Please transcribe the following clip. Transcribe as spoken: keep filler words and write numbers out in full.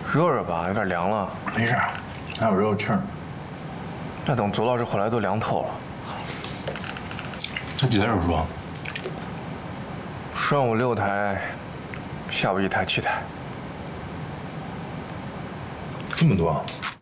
热热吧，有点凉了。 没事，还有肉气儿。 那等左老师回来都凉透了。 他几台手术啊？ 上午六台，下午一台七台。 这么多？